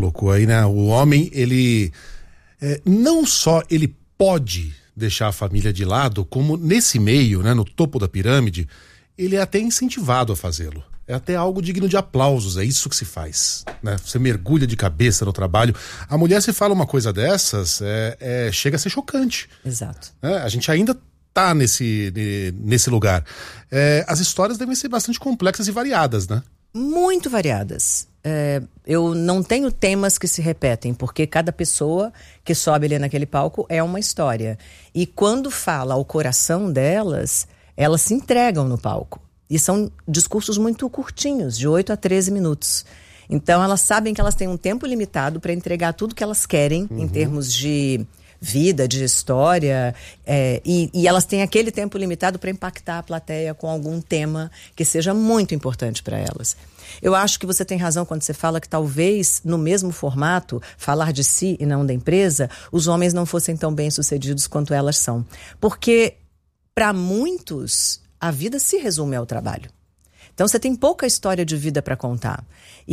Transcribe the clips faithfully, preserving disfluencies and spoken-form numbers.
colocou aí, né? O homem, ele é, não só ele pode deixar a família de lado, como nesse meio, né, no topo da pirâmide, ele é até incentivado a fazê-lo. É até algo digno de aplausos, é isso que se faz, né? Você mergulha de cabeça no trabalho. A mulher, se fala uma coisa dessas, é, é, chega a ser chocante. Exato. É, a gente ainda tá nesse, nesse lugar. É, as histórias devem ser bastante complexas e variadas, né? Muito variadas. É, eu não tenho temas que se repetem, porque cada pessoa que sobe ali naquele palco é uma história. E quando fala ao coração delas, elas se entregam no palco. E são discursos muito curtinhos, de oito a treze minutos. Então elas sabem que elas têm um tempo limitado para entregar tudo que elas querem, uhum, em termos de vida, de história, é, e, e elas têm aquele tempo limitado para impactar a plateia com algum tema que seja muito importante para elas. Eu acho que você tem razão quando você fala que talvez no mesmo formato, falar de si e não da empresa, os homens não fossem tão bem sucedidos quanto elas são. Porque para muitos a vida se resume ao trabalho. Então você tem pouca história de vida para contar.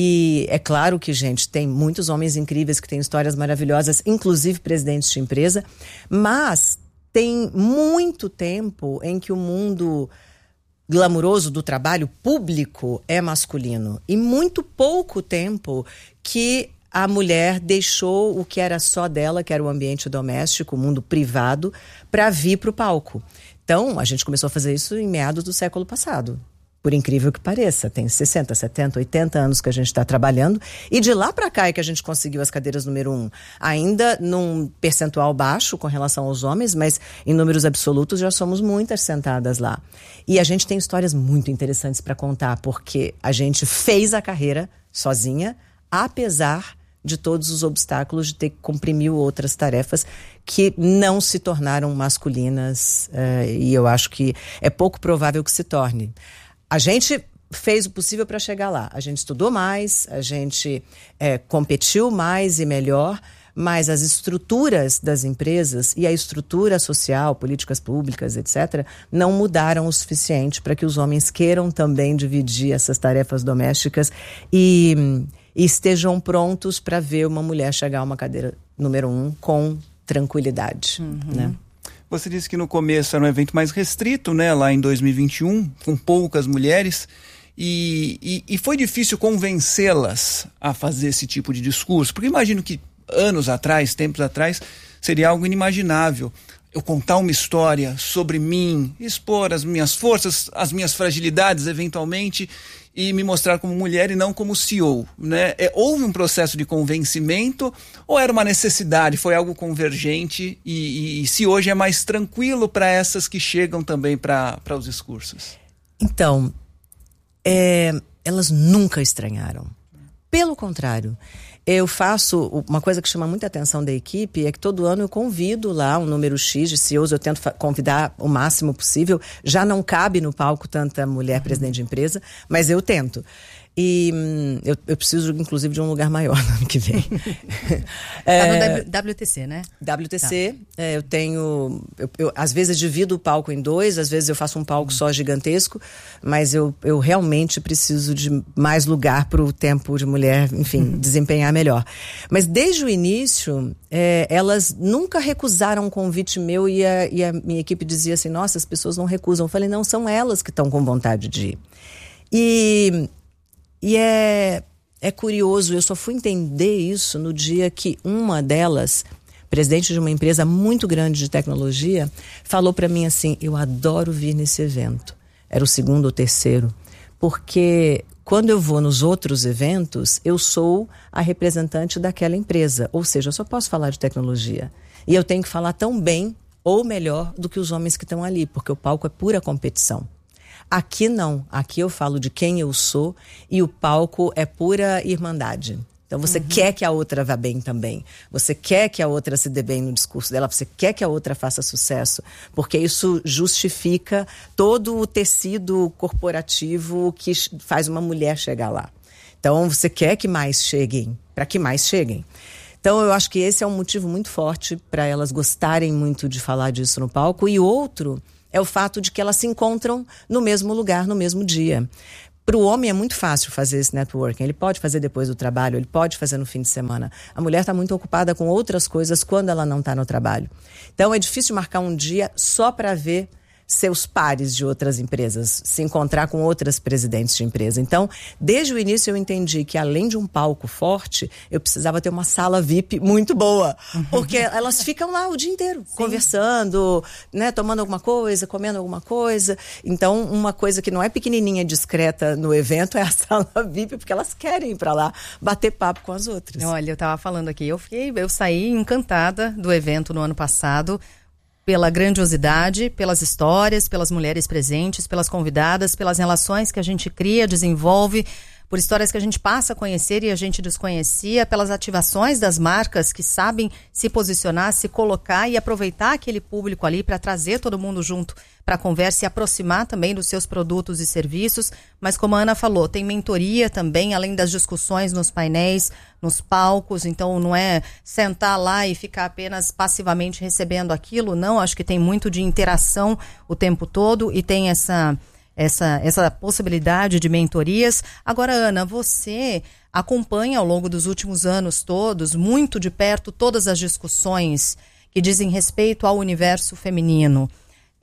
E é claro que, gente, tem muitos homens incríveis que têm histórias maravilhosas, inclusive presidentes de empresa, mas tem muito tempo em que o mundo glamuroso do trabalho público é masculino. E muito pouco tempo que a mulher deixou o que era só dela, que era o ambiente doméstico, o mundo privado, para vir para o palco. Então, a gente começou a fazer isso em meados do século passado. Por incrível que pareça, tem sessenta, setenta, oitenta anos que a gente está trabalhando, e de lá para cá é que a gente conseguiu as cadeiras número um, ainda num percentual baixo com relação aos homens, mas em números absolutos já somos muitas sentadas lá. E a gente tem histórias muito interessantes para contar, porque a gente fez a carreira sozinha, apesar de todos os obstáculos de ter que cumprir mil outras tarefas que não se tornaram masculinas, uh, e eu acho que é pouco provável que se torne. A gente fez o possível para chegar lá. A gente estudou mais, a gente é, competiu mais e melhor, mas as estruturas das empresas e a estrutura social, políticas públicas, etcétera, não mudaram o suficiente para que os homens queiram também dividir essas tarefas domésticas e, e estejam prontos para ver uma mulher chegar a uma cadeira número um com tranquilidade, uhum, né? Você disse que no começo era um evento mais restrito, né? Lá em dois mil e vinte e um, com poucas mulheres. E, e, e foi difícil convencê-las a fazer esse tipo de discurso. Porque imagino que anos atrás, tempos atrás, seria algo inimaginável. Eu contar uma história sobre mim, expor as minhas forças, as minhas fragilidades, eventualmente, e me mostrar como mulher e não como C E O, né? É, houve um processo de convencimento ou era uma necessidade, foi algo convergente e, e, e se hoje é mais tranquilo para essas que chegam também para os discursos? Então, é, elas nunca estranharam. Pelo contrário, eu faço uma coisa que chama muita atenção da equipe, é que todo ano eu convido lá um número X de C E Os, eu tento convidar o máximo possível. Já não cabe no palco tanta mulher presidente de empresa, mas eu tento. E hum, eu, eu preciso, inclusive, de um lugar maior no ano que vem. é, tá no W T C, né? W T C, tá. é, eu tenho... Eu, eu, às vezes divido o palco em dois, às vezes eu faço um palco hum. só gigantesco, mas eu, eu realmente preciso de mais lugar para o tempo de mulher, enfim, hum. desempenhar melhor. Mas desde o início, é, elas nunca recusaram um convite meu e a, e a minha equipe dizia assim, nossa, as pessoas não recusam. Eu falei, não, são elas que estão com vontade de ir. E... E é, é curioso, eu só fui entender isso no dia que uma delas, presidente de uma empresa muito grande de tecnologia, falou para mim assim, eu adoro vir nesse evento. Era o segundo ou terceiro. Porque quando eu vou nos outros eventos, eu sou a representante daquela empresa. Ou seja, eu só posso falar de tecnologia. E eu tenho que falar tão bem ou melhor do que os homens que estão ali, porque o palco é pura competição. Aqui não, aqui eu falo de quem eu sou e o palco é pura irmandade. Então você uhum. quer que a outra vá bem também. Você quer que a outra se dê bem no discurso dela, você quer que a outra faça sucesso, porque isso justifica todo o tecido corporativo que faz uma mulher chegar lá. Então você quer que mais cheguem, para que mais cheguem. Então eu acho que esse é um motivo muito forte para elas gostarem muito de falar disso no palco. E outro é o fato de que elas se encontram no mesmo lugar, no mesmo dia. Para o homem é muito fácil fazer esse networking. Ele pode fazer depois do trabalho, ele pode fazer no fim de semana. A mulher está muito ocupada com outras coisas quando ela não está no trabalho. Então é difícil marcar um dia só para ver seus pares de outras empresas, se encontrar com outras presidentes de empresa. Então, desde o início eu entendi que além de um palco forte, eu precisava ter uma sala V I P muito boa, porque elas ficam lá o dia inteiro, Sim. conversando, né, tomando alguma coisa, comendo alguma coisa. Então, uma coisa que não é pequenininha, discreta no evento é a sala V I P, porque elas querem ir para lá bater papo com as outras. Olha, eu estava falando aqui, eu fiquei, eu saí encantada do evento no ano passado, pela grandiosidade, pelas histórias, pelas mulheres presentes, pelas convidadas, pelas relações que a gente cria, desenvolve, por histórias que a gente passa a conhecer e a gente desconhecia, pelas ativações das marcas que sabem se posicionar, se colocar e aproveitar aquele público ali para trazer todo mundo junto para a conversa e aproximar também dos seus produtos e serviços. Mas como a Ana falou, tem mentoria também, além das discussões nos painéis, nos palcos. Então não é sentar lá e ficar apenas passivamente recebendo aquilo. Não, acho que tem muito de interação o tempo todo e tem essa... Essa, essa possibilidade de mentorias. Agora, Ana, você acompanha ao longo dos últimos anos todos, muito de perto, todas as discussões que dizem respeito ao universo feminino.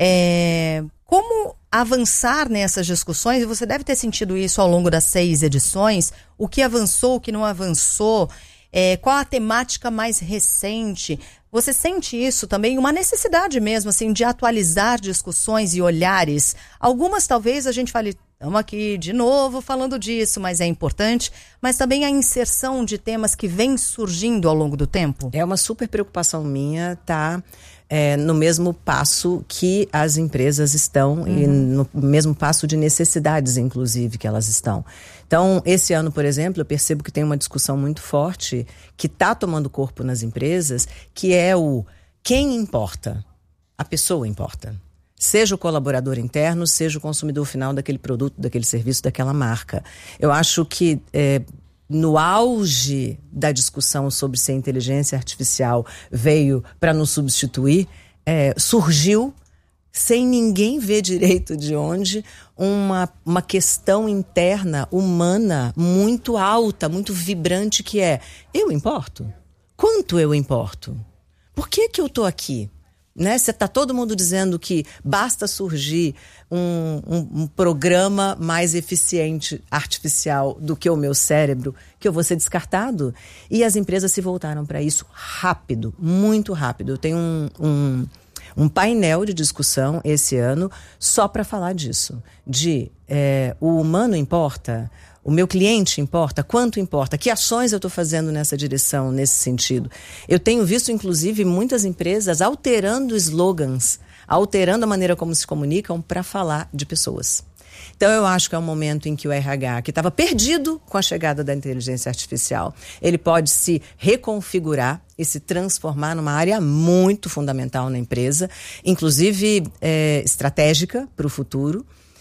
É, como avançar nessas discussões? E você deve ter sentido isso ao longo das seis edições. O que avançou, o que não avançou? É, qual a temática mais recente? Você sente isso também, uma necessidade mesmo, assim, de atualizar discussões e olhares? Algumas talvez a gente fale, estamos aqui de novo falando disso, mas é importante, mas também a inserção de temas que vêm surgindo ao longo do tempo? É uma super preocupação minha, tá? É, no mesmo passo que as empresas estão, uhum. e no mesmo passo de necessidades, inclusive, que elas estão. Então, esse ano, por exemplo, eu percebo que tem uma discussão muito forte que está tomando corpo nas empresas, que é o quem importa? A pessoa importa. Seja o colaborador interno, seja o consumidor final daquele produto, daquele serviço, daquela marca. Eu acho que... É, no auge da discussão sobre se a inteligência artificial veio para nos substituir, é, surgiu, sem ninguém ver direito de onde, uma, uma questão interna, humana, muito alta, muito vibrante, que é: eu importo? Quanto eu importo? Por que que eu estou aqui? Né? Você está todo mundo dizendo que basta surgir um, um, um programa mais eficiente artificial do que o meu cérebro, que eu vou ser descartado. E as empresas se voltaram para isso rápido, muito rápido. Eu tenho um, um, um painel de discussão esse ano só para falar disso. De é, o humano importa? O meu cliente importa? Quanto importa? Que ações eu estou fazendo nessa direção, nesse sentido? Eu tenho visto, inclusive, muitas empresas alterando slogans, alterando a maneira como se comunicam para falar de pessoas. Então, eu acho que é um momento em que o R H, que estava perdido com a chegada da inteligência artificial, ele pode se reconfigurar e se transformar numa área muito fundamental na empresa, inclusive é, estratégica para o futuro,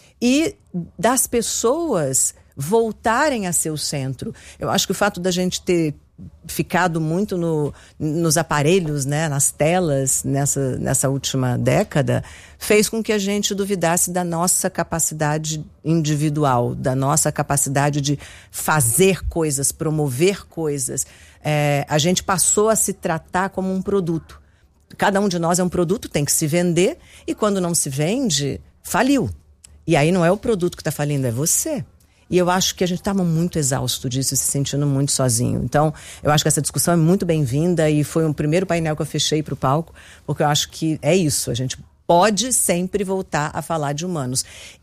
e das pessoas voltarem a ser o centro. Eu acho que o fato da gente ter ficado muito no, nos aparelhos, né, nas telas, nessa, nessa última década, fez com que a gente duvidasse da nossa capacidade individual, da nossa capacidade de fazer coisas, promover coisas. É, a gente passou a se tratar como um produto. Cada um de nós é um produto, tem que se vender, e quando não se vende, faliu. E aí não é o produto que está falindo, é você. E eu acho que a gente estava muito exausto disso e se sentindo muito sozinho. Então, eu acho que essa discussão é muito bem-vinda e foi um primeiro painel que eu fechei para o palco, porque eu acho que é isso, a gente pode sempre voltar a falar de humanos.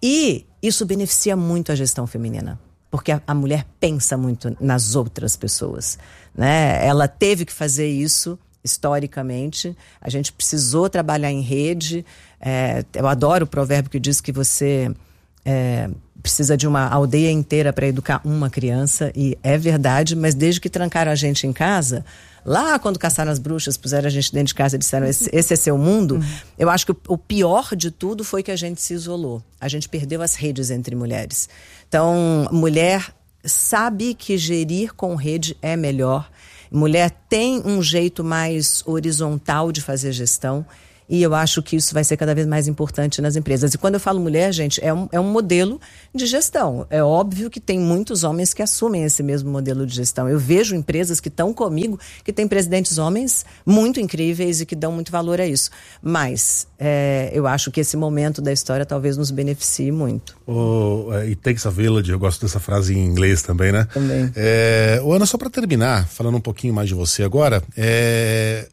E isso beneficia muito a gestão feminina, porque a, a mulher pensa muito nas outras pessoas, né? Ela teve que fazer isso historicamente, a gente precisou trabalhar em rede. É, eu adoro o provérbio que diz que você... É, precisa de uma aldeia inteira para educar uma criança, e é verdade, mas desde que trancaram a gente em casa, lá quando caçaram as bruxas, puseram a gente dentro de casa e disseram esse, esse é seu mundo, uhum. Eu acho que o, o pior de tudo foi que a gente se isolou, a gente perdeu as redes entre mulheres. Então, mulher sabe que gerir com rede é melhor, mulher tem um jeito mais horizontal de fazer gestão, E eu acho que isso vai ser cada vez mais importante nas empresas. E quando eu falo mulher, gente, é um, é um modelo de gestão. É óbvio que tem muitos homens que assumem esse mesmo modelo de gestão. Eu vejo empresas que estão comigo, que têm presidentes homens muito incríveis e que dão muito valor a isso. Mas é, eu acho que esse momento da história talvez nos beneficie muito. O, It Takes a Village, eu gosto dessa frase em inglês também, né? Também. É, o Ana, só para terminar, falando um pouquinho mais de você agora, é...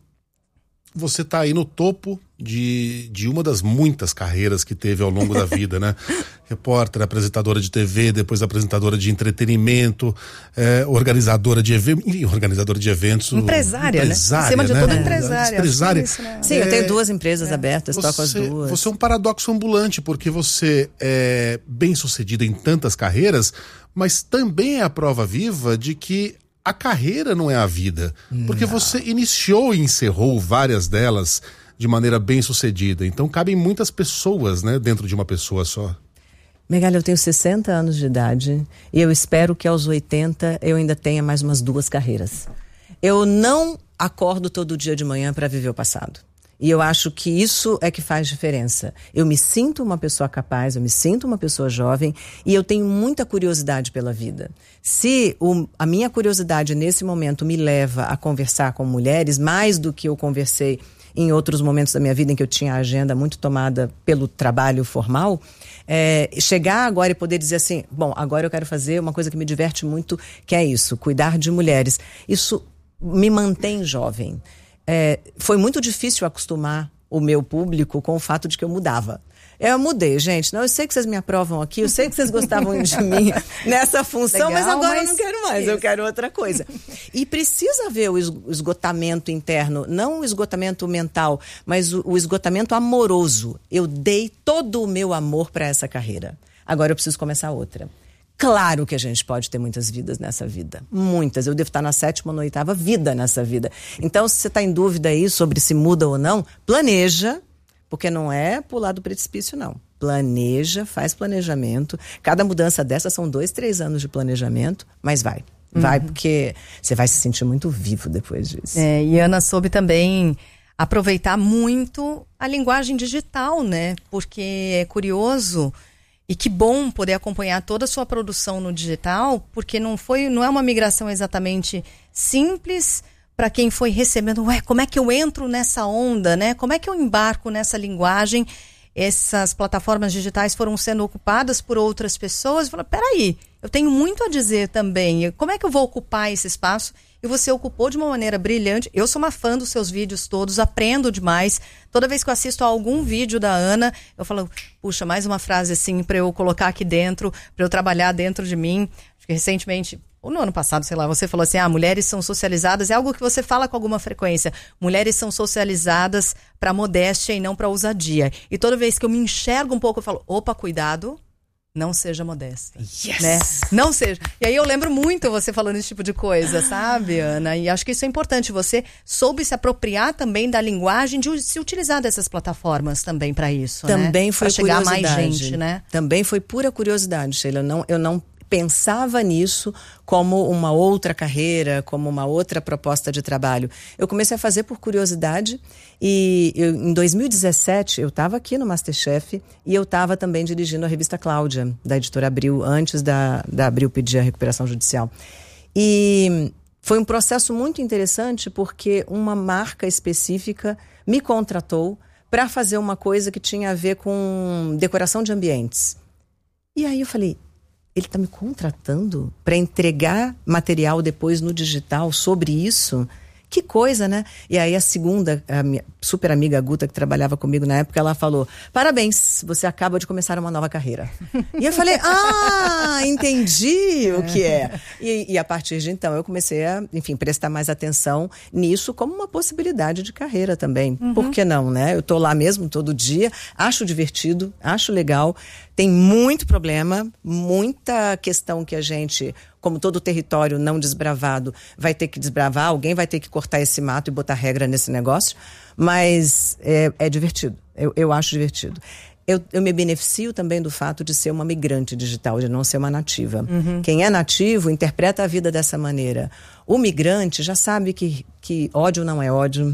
você está aí no topo de, de uma das muitas carreiras que teve ao longo da vida, né? Repórter, apresentadora de T V, depois apresentadora de entretenimento, é, organizadora de eventos, organizadora de eventos. Empresária, empresária, né? Acima de né? tudo, empresária. Empresária. Isso, né? Sim, é, eu tenho duas empresas é, abertas, você, toco as duas. Você é um paradoxo ambulante, porque você é bem sucedida em tantas carreiras, mas também é a prova viva de que a carreira não é a vida, porque não. Você iniciou e encerrou várias delas de maneira bem sucedida, então cabem muitas pessoas, né, dentro de uma pessoa só. Megali, eu tenho sessenta anos de idade e eu espero que aos oitenta eu ainda tenha mais umas duas carreiras. Eu não acordo todo dia de manhã para viver o passado. E eu acho que isso é que faz diferença. Eu me sinto uma pessoa capaz, eu me sinto uma pessoa jovem e eu tenho muita curiosidade pela vida. Se o, a minha curiosidade nesse momento me leva a conversar com mulheres, mais do que eu conversei em outros momentos da minha vida em que eu tinha a agenda muito tomada pelo trabalho formal, é, chegar agora e poder dizer assim, bom, agora eu quero fazer uma coisa que me diverte muito, que é isso, cuidar de mulheres. Isso me mantém jovem. É, foi muito difícil acostumar o meu público com o fato de que eu mudava. Eu mudei, gente. Não, eu sei que vocês me aprovam aqui, eu sei que vocês gostavam de mim nessa função, Legal, mas agora mas eu não quero mais, isso. Eu quero outra coisa. E precisa haver o esgotamento interno, não o esgotamento mental, mas o, o esgotamento amoroso. Eu dei todo o meu amor para essa carreira. Agora eu preciso começar outra. Claro que a gente pode ter muitas vidas nessa vida. Muitas. Eu devo estar na sétima ou na oitava vida nessa vida. Então, se você está em dúvida aí sobre se muda ou não, planeja, porque não é pular do precipício, não. Planeja, faz planejamento. Cada mudança dessa são dois, três anos de planejamento, mas vai. Vai, uhum. Porque você vai se sentir muito vivo depois disso. É, e Ana soube também aproveitar muito a linguagem digital, né? Porque é curioso... E que bom poder acompanhar toda a sua produção no digital, porque não foi, não é uma migração exatamente simples para quem foi recebendo, ué, como é que eu entro nessa onda, né? Como é que eu embarco nessa linguagem? Essas plataformas digitais foram sendo ocupadas por outras pessoas. Eu falei, peraí, eu tenho muito a dizer também. Como é que eu vou ocupar esse espaço? E você ocupou de uma maneira brilhante. Eu sou uma fã dos seus vídeos todos, aprendo demais. Toda vez que eu assisto a algum vídeo da Ana, eu falo, puxa, mais uma frase assim para eu colocar aqui dentro, para eu trabalhar dentro de mim. Acho que recentemente, ou no ano passado, sei lá, você falou assim, ah, mulheres são socializadas, é algo que você fala com alguma frequência. Mulheres são socializadas para modéstia e não para ousadia. E toda vez que eu me enxergo um pouco, eu falo, opa, cuidado. Não seja modesta. Yes! Né? Não seja. E aí eu lembro muito você falando esse tipo de coisa, sabe, Ana? E acho que isso é importante. Você soube se apropriar também da linguagem, de se utilizar dessas plataformas também para isso, também né? Foi pra chegar a mais curiosidade. gente, né? Também foi pura curiosidade, Sheila. Eu não, eu não pensava nisso como uma outra carreira, como uma outra proposta de trabalho. Eu comecei a fazer por curiosidade e eu, em dois mil e dezessete eu estava aqui no MasterChef e eu estava também dirigindo a revista Cláudia, da editora Abril, antes da, da Abril pedir a recuperação judicial. E foi um processo muito interessante porque uma marca específica me contratou para fazer uma coisa que tinha a ver com decoração de ambientes. E aí eu falei, ele está me contratando para entregar material depois no digital sobre isso? Que coisa, né? E aí a segunda, a minha super amiga Guta, que trabalhava comigo na época, ela falou, parabéns, você acaba de começar uma nova carreira. E eu falei, ah, entendi o que é. E, e a partir de então eu comecei a, enfim, prestar mais atenção nisso como uma possibilidade de carreira também. Uhum. Por que não, né? Eu tô lá mesmo todo dia, acho divertido, acho legal. Tem muito problema, muita questão que a gente, como todo território não desbravado, vai ter que desbravar, alguém vai ter que cortar esse mato e botar regra nesse negócio, mas é, é divertido, eu, eu acho divertido. Eu, eu me beneficio também do fato de ser uma migrante digital, de não ser uma nativa. Uhum. Quem é nativo interpreta a vida dessa maneira. O migrante já sabe que, que ódio não é ódio,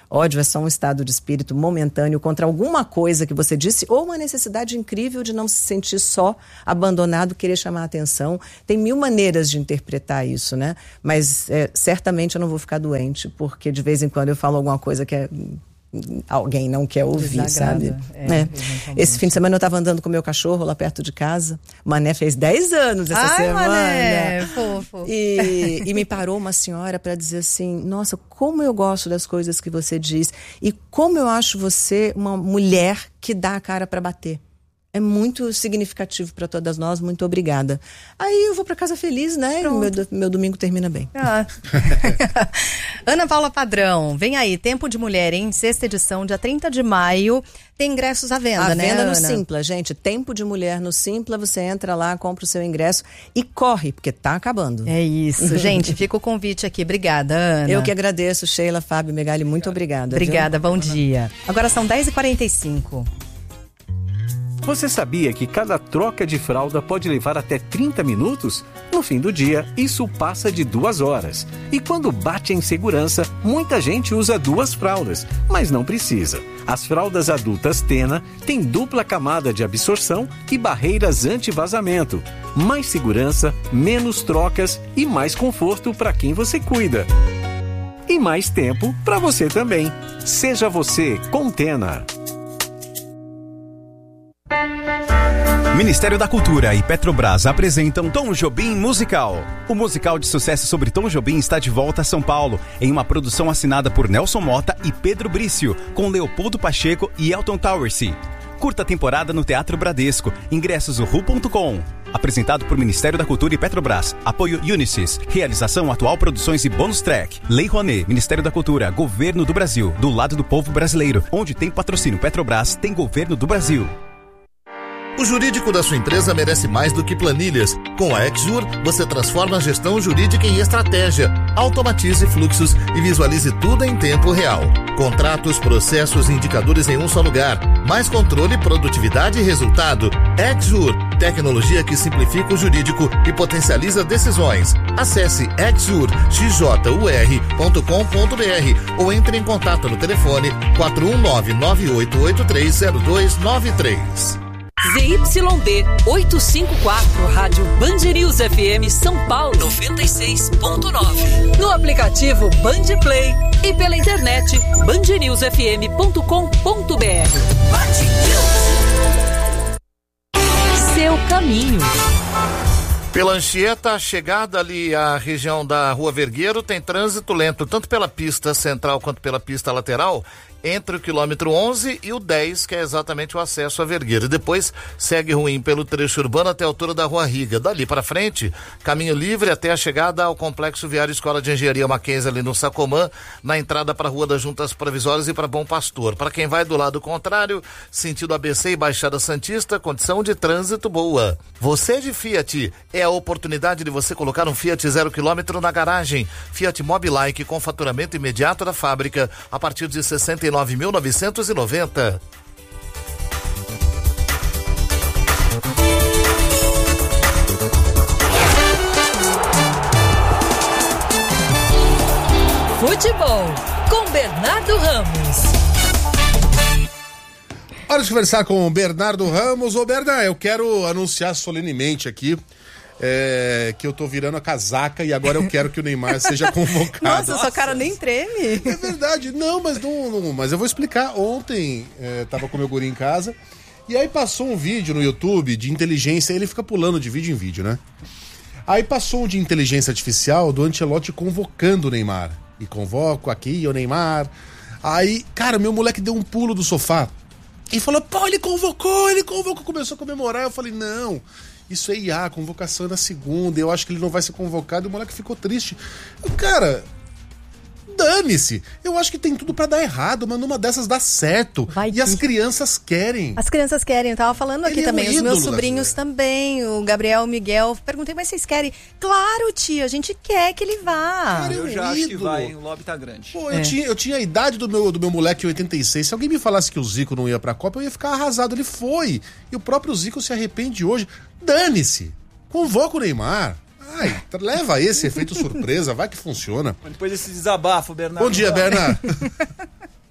Ódio é só um estado de espírito momentâneo contra alguma coisa que você disse ou uma necessidade incrível de não se sentir só, abandonado, querer chamar a atenção. Tem mil maneiras de interpretar isso, né? Mas é, certamente eu não vou ficar doente, porque de vez em quando eu falo alguma coisa que é... alguém não quer ouvir, Desagrada. sabe? É, é. Esse fim de semana eu estava andando com o meu cachorro lá perto de casa. Mané fez dez anos essa Ai, semana. Mané, fofo. E, e me parou uma senhora para dizer assim: nossa, como eu gosto das coisas que você diz e como eu acho você uma mulher que dá a cara para bater. É muito significativo para todas nós, muito obrigada. Aí eu vou para casa feliz, né? E meu, meu domingo termina bem. Ah. Ana Paula Padrão, vem aí, Tempo de Mulher, hein? Sexta edição, dia trinta de maio. Tem ingressos à venda, à né, venda no Ana? Simpla, gente. Tempo de Mulher no Simpla. Você entra lá, compra o seu ingresso e corre, porque tá acabando. É isso, gente. Fica o convite aqui. Obrigada, Ana. Eu que agradeço, Sheila, Fábio, Megali, muito obrigada. Obrigada, viu? bom dia. Agora são dez e quarenta e cinco. Você sabia que cada troca de fralda pode levar até trinta minutos? No fim do dia, isso passa de duas horas. E quando bate a insegurança, muita gente usa duas fraldas, mas não precisa. As fraldas adultas Tena têm dupla camada de absorção e barreiras anti-vazamento. Mais segurança, menos trocas e mais conforto para quem você cuida. E mais tempo para você também. Seja você com Tena. Ministério da Cultura e Petrobras apresentam Tom Jobim Musical. O musical de sucesso sobre Tom Jobim está de volta a São Paulo, em uma produção assinada por Nelson Mota e Pedro Brício, com Leopoldo Pacheco e Elton Towersey. Curta temporada no Teatro Bradesco. Ingressos uhu ponto com. Apresentado por Ministério da Cultura e Petrobras. Apoio Unisys. Realização Atual Produções e Bônus Track. Lei Rouanet. Ministério da Cultura. Governo do Brasil. Do lado do povo brasileiro. Onde tem patrocínio Petrobras, tem Governo do Brasil. O jurídico da sua empresa merece mais do que planilhas. Com a Exjur, você transforma a gestão jurídica em estratégia, automatize fluxos e visualize tudo em tempo real. Contratos, processos e indicadores em um só lugar. Mais controle, produtividade e resultado. Exjur, tecnologia que simplifica o jurídico e potencializa decisões. Acesse exjur x j u r ponto com ponto b r ou entre em contato no telefone quatro um nove, nove oito oito três zero dois nove três. Z Y D oitocentos e cinquenta e quatro, Rádio Band News F M São Paulo noventa e seis ponto nove. No aplicativo Band Play e pela internet band news f m ponto com ponto b r. Seu caminho. Pela Anchieta, chegada ali à região da Rua Vergueiro, tem trânsito lento, tanto pela pista central quanto pela pista lateral, entre o quilômetro onze e o dez, que é exatamente o acesso à Vergueiro. E depois segue ruim pelo trecho urbano até a altura da Rua Riga. Dali para frente, caminho livre até a chegada ao Complexo Viário Escola de Engenharia Mackenzie, ali no Sacomã, na entrada para a Rua das Juntas Provisórias e para Bom Pastor. Para quem vai do lado contrário, sentido A B C e Baixada Santista, condição de trânsito boa. Você de Fiat, é a oportunidade de você colocar um Fiat zero quilômetro na garagem. Fiat Mobilike com faturamento imediato da fábrica a partir de sessenta e nove mil novecentos e noventa. Futebol com Bernardo Ramos. Hora de conversar com o Bernardo Ramos. Ô Bernardo, eu quero anunciar solenemente aqui É, que eu tô virando a casaca e agora eu quero que o Neymar seja convocado. Nossa, sua cara nem treme. É verdade, não, mas não, não mas eu vou explicar. Ontem é, tava com meu guri em casa e aí passou um vídeo no YouTube de inteligência, ele fica pulando de vídeo em vídeo, né? Aí passou um de inteligência artificial do Ancelotti convocando o Neymar. E convoco aqui o Neymar. Aí, cara, meu moleque deu um pulo do sofá e falou, pô, ele convocou, ele convocou, começou a comemorar. Eu falei, não, isso é I A, convocação é na segunda, eu acho que ele não vai ser convocado. E o moleque ficou triste. Cara, dane-se. Eu acho que tem tudo pra dar errado, mas numa dessas dá certo. Vai e que... as crianças querem. As crianças querem, eu tava falando aqui Ele também, é um os meus ídolo, sobrinhos né? também, o Gabriel, o Miguel, perguntei, mas vocês querem? Claro, tia, a gente quer que ele vá. Cara, Eu já acho que vai, o lobby tá grande. Pô, eu, É. tinha, eu tinha a idade do meu, do meu moleque em oitenta e seis. Se alguém me falasse que o Zico não ia pra Copa, eu ia ficar arrasado. Ele foi. E o próprio Zico se arrepende hoje. Dane-se. Convoca o Neymar. Ai, leva esse efeito surpresa, vai que funciona. Depois desse desabafo, Bernardo. Bom dia, Bernardo.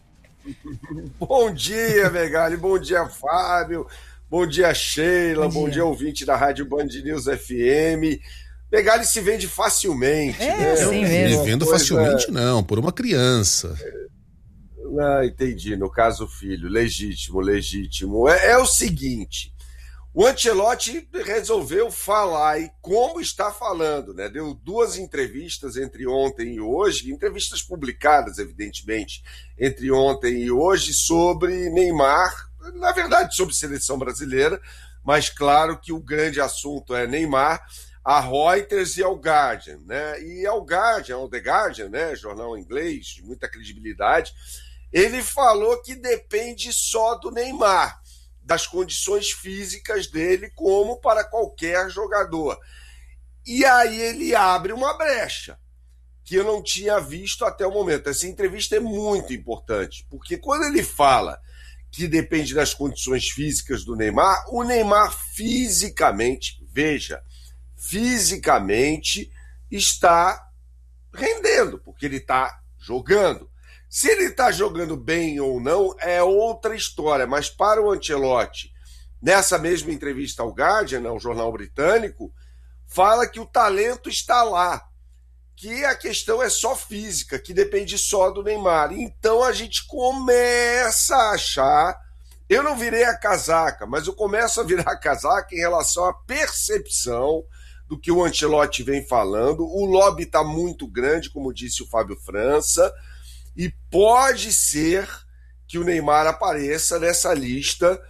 Bom dia, Megali, bom dia, Fábio, bom dia, Sheila, bom dia, bom dia ouvinte da Rádio Band News F M. Megali se vende facilmente. É, né? sim mesmo. Me vendo coisa... facilmente não, por uma criança. Ah, entendi, no caso o filho, legítimo, legítimo. É, é o seguinte, o Ancelotti resolveu falar e como está falando, né? Deu duas entrevistas entre ontem e hoje, entrevistas publicadas, evidentemente, entre ontem e hoje sobre Neymar, na verdade sobre seleção brasileira, mas claro que o grande assunto é Neymar, a Reuters e ao Guardian, né? E ao Guardian, ao The Guardian, né? Jornal inglês de muita credibilidade, ele falou que depende só do Neymar, das condições físicas dele, como para qualquer jogador. E aí ele abre uma brecha que eu não tinha visto até o momento. Essa entrevista é muito importante, porque quando ele fala que depende das condições físicas do Neymar, o Neymar fisicamente, veja, fisicamente está rendendo, porque ele está jogando. Se ele está jogando bem ou não é outra história, mas para o Ancelotti, nessa mesma entrevista ao Guardian, ao jornal britânico, fala que o talento está lá, que a questão é só física, que depende só do Neymar. Então a gente começa a achar, eu não virei a casaca, mas eu começo a virar a casaca em relação à percepção do que o Ancelotti vem falando. O lobby está muito grande, como disse o Fábio França, e pode ser que o Neymar apareça nessa lista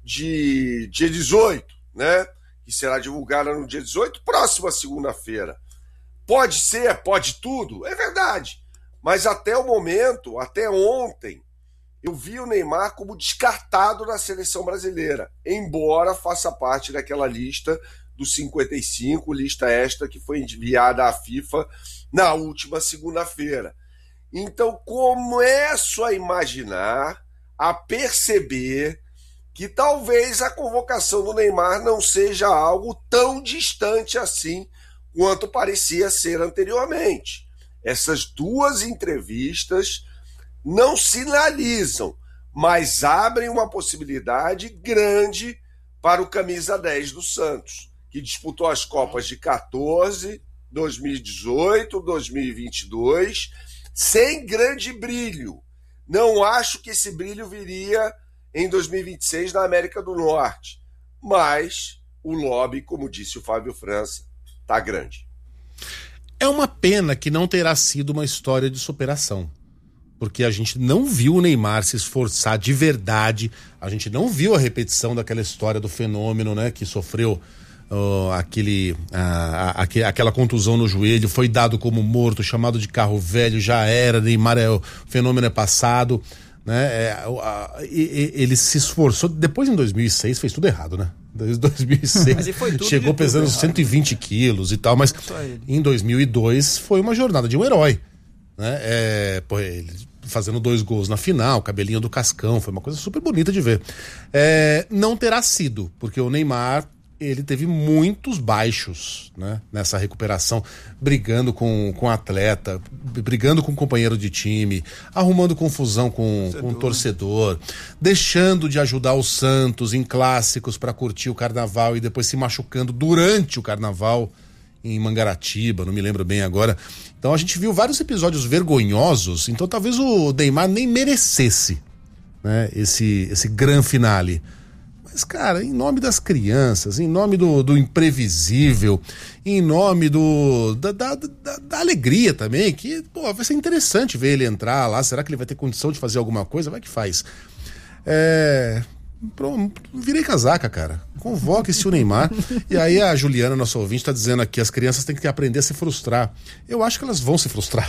de dia dezoito, né? Que será divulgada no dia dezoito, próxima segunda-feira. Pode ser, pode tudo, é verdade. Mas até o momento, até ontem, eu vi o Neymar como descartado na seleção brasileira, embora faça parte daquela lista dos cinquenta e cinco, lista esta que foi enviada à FIFA na última segunda-feira. Então, começo a imaginar, a perceber que talvez a convocação do Neymar não seja algo tão distante assim quanto parecia ser anteriormente. Essas duas entrevistas não sinalizam, mas abrem uma possibilidade grande para o camisa dez do Santos, que disputou as Copas de quatorze, dois mil e dezoito, dois mil e vinte e dois, sem grande brilho. Não acho que esse brilho viria em dois mil e vinte e seis na América do Norte, mas o lobby, como disse o Fábio França, está grande. É uma pena que não terá sido uma história de superação, porque a gente não viu o Neymar se esforçar de verdade, a gente não viu a repetição daquela história do fenômeno, né, que sofreu uh, aquele, uh, aqu- aquela contusão no joelho, foi dado como morto, chamado de carro velho, já era, Neymar, é, o fenômeno é passado, né, é, uh, ele se esforçou, depois em dois mil e seis fez tudo errado, né? Desde dois mil e seis chegou pesando cento e vinte quilos e tal, mas em dois mil e dois foi uma jornada de um herói, né? É, pô, ele fazendo dois gols na final, cabelinho do Cascão, foi uma coisa super bonita de ver. É, não terá sido, porque o Neymar, ele teve muitos baixos, né, nessa recuperação, brigando com, com atleta, brigando com companheiro de time, arrumando confusão com, com o torcedor, deixando de ajudar o Santos em clássicos para curtir o carnaval e depois se machucando durante o carnaval em Mangaratiba, não me lembro bem agora. Então a gente viu vários episódios vergonhosos, então talvez o Neymar nem merecesse, né, esse, esse gran finale. Mas, cara, em nome das crianças, em nome do, do imprevisível, em nome do da, da, da, da alegria também, que, pô, vai ser interessante ver ele entrar lá, será que ele vai ter condição de fazer alguma coisa? Vai que faz. É... Pronto, virei casaca, cara. Convoque-se o Neymar. E aí a Juliana, nossa ouvinte, tá dizendo aqui, as crianças têm que aprender a se frustrar. Eu acho que elas vão se frustrar.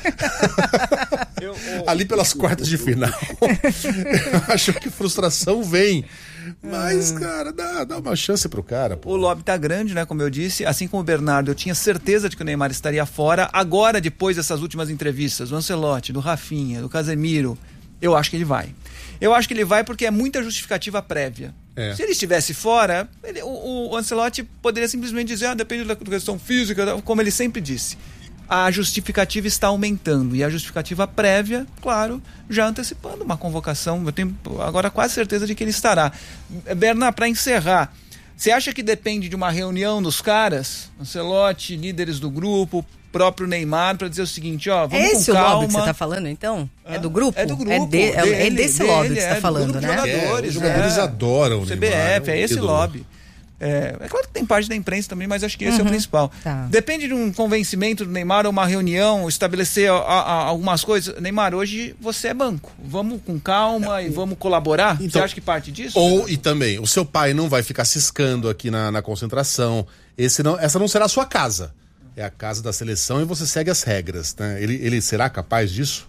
eu, eu... Ali pelas quartas de final. Eu acho que frustração vem. Mas, cara, dá, dá uma chance pro cara. Pô. O lobby tá grande, né? Como eu disse. Assim como o Bernardo, eu tinha certeza de que o Neymar estaria fora. Agora, depois dessas últimas entrevistas, do Ancelotti, do Rafinha, do Casemiro, eu acho que ele vai. Eu acho que ele vai porque é muita justificativa prévia. É. Se ele estivesse fora, ele, o, o Ancelotti poderia simplesmente dizer, ah, depende da questão física, como ele sempre disse. a justificativa está aumentando. E a justificativa prévia, claro, já antecipando uma convocação. Eu tenho agora quase certeza de que ele estará. Berna, para encerrar, você acha que depende de uma reunião dos caras, Ancelotti, líderes do grupo, próprio Neymar, para dizer o seguinte, ó, vamos é esse com calma. o lobby que você está falando, então? É do grupo? É do grupo. É, de, é, dele, é desse dele, lobby que você está é falando, né? Jogadores, é, os jogadores é. adoram o C B F, Neymar, é esse ídolo. lobby. É, é claro que tem parte da imprensa também, mas acho que esse Uhum. é o principal. Tá. Depende de um convencimento do Neymar ou uma reunião, estabelecer a, a, algumas coisas. Neymar, hoje você é banco. Vamos com calma é, e vamos colaborar? Então, você acha que parte disso? Ou, e também, o seu pai não vai ficar ciscando aqui na, na concentração. Esse não, essa não será a sua casa. É a casa da seleção e você segue as regras, né? Ele, ele será capaz disso?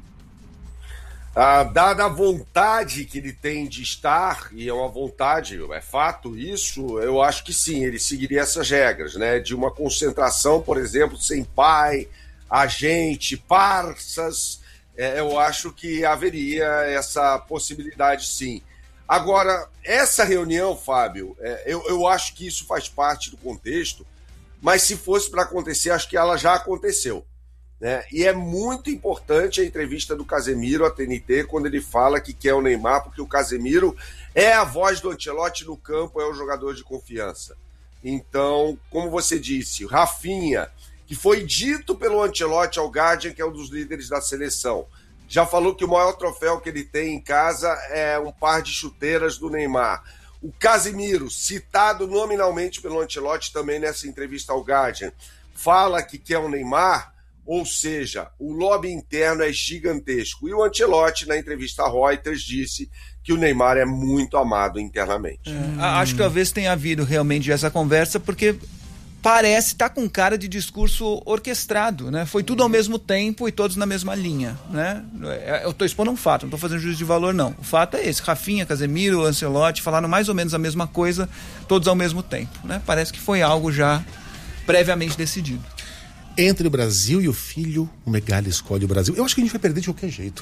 Ah, dada a vontade que ele tem de estar, e é uma vontade, é fato isso, eu acho que sim, ele seguiria essas regras, né? De uma concentração, por exemplo, sem pai, agente, parças, é, eu acho que haveria essa possibilidade sim. Agora, essa reunião, Fábio, é, eu, eu acho que isso faz parte do contexto, mas se fosse para acontecer, acho que ela já aconteceu. Né? E é muito importante a entrevista do Casemiro à T N T quando ele fala que quer o Neymar, porque o Casemiro é a voz do Ancelotti no campo, é o jogador de confiança. Então, como você disse, Rafinha, que foi dito pelo Ancelotti ao Guardian, que é um dos líderes da seleção, já falou que o maior troféu que ele tem em casa é um par de chuteiras do Neymar. O Casemiro, citado nominalmente pelo Ancelotti também nessa entrevista ao Guardian, fala que quer o Neymar. Ou seja, o lobby interno é gigantesco. E o Ancelotti, na entrevista à Reuters, disse que o Neymar é muito amado internamente. É, acho que talvez tenha havido realmente essa conversa, porque parece estar tá com cara de discurso orquestrado, né? Foi tudo ao mesmo tempo e todos na mesma linha, né? Eu estou expondo um fato, não estou fazendo juízo de valor, não. O fato é esse, Rafinha, Casemiro, Ancelotti falaram mais ou menos a mesma coisa, todos ao mesmo tempo, né? Parece que foi algo já previamente decidido. Entre o Brasil e o filho, o Megali escolhe o Brasil. Eu acho que a gente vai perder de qualquer jeito.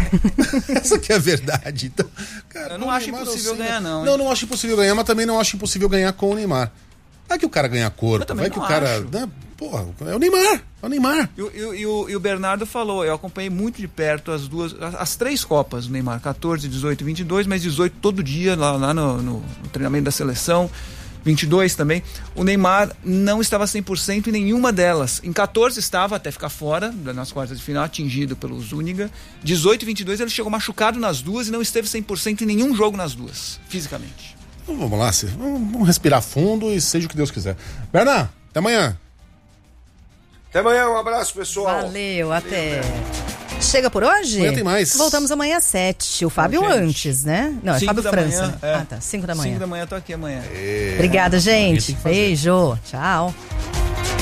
Essa que é a verdade. Então, cara, eu não acho impossível ganhar, não. Hein? Não, não acho impossível ganhar, mas também não acho impossível ganhar com o Neymar. Vai que o cara ganha corpo, vai que o cara... Né, porra, é o Neymar, é o Neymar. E, e, e, o, e o Bernardo falou, eu acompanhei muito de perto as duas, as, as três Copas do Neymar, catorze, dezoito e vinte e dois, mas dezoito todo dia lá, lá no, no, no treinamento da seleção. vinte e dois também, o Neymar não estava cem por cento em nenhuma delas. Em catorze estava até ficar fora, nas quartas de final, atingido pelo Zúñiga. dezoito e vinte e dois ele chegou machucado nas duas e não esteve cem por cento em nenhum jogo nas duas, fisicamente. Então, vamos lá, vamos respirar fundo e seja o que Deus quiser. Bernardo, até amanhã. Até amanhã, um abraço, pessoal. Valeu, até... Chega por hoje? Amanhã tem mais. Voltamos amanhã às sete. O Fábio Bom, antes, né? Não, é Fábio França. Manhã, né? é. Ah, tá. Cinco da manhã. Cinco da manhã, tô aqui amanhã. É. Obrigada, gente. Beijo. Tchau.